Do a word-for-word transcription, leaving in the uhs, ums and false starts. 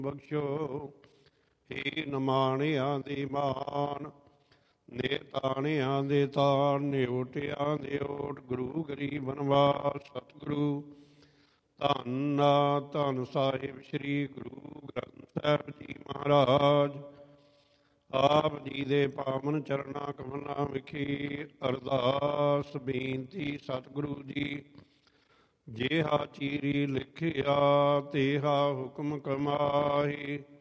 ਬਖਸ਼ੋ। ਹੇ ਨਿਮਾਣਿਆਂ ਦੀ ਮਾਨ, ਨੇ ਤਾਣਿਆਂ ਦੇ ਤਾਣ, ਨਿਓਟਿਆਂ ਦੇ ਓਟ, ਗੁਰੂ ਗਰੀਬ ਨਿਵਾਸ ਸਤਿਗੁਰੂ। ਧੰਨ ਧੰਨ ਸਾਹਿਬ ਸ੍ਰੀ ਗੁਰੂ ਗ੍ਰੰਥ ਸਾਹਿਬ ਜੀ ਮਹਾਰਾਜ। ਆਪ ਜੀ ਦੇ ਪਾਵਨ ਚਰਨਾਂ ਕਮਲਾਂ ਵਿਖੇ ਅਰਦਾਸ ਬੇਨਤੀ। ਸਤਿਗੁਰੂ ਜੀ ਜਿਹਾ ਚੀਰੀ ਲਿਖਿਆ ਤੇਹਾ ਹੁਕਮ ਕਮਾਹੀ।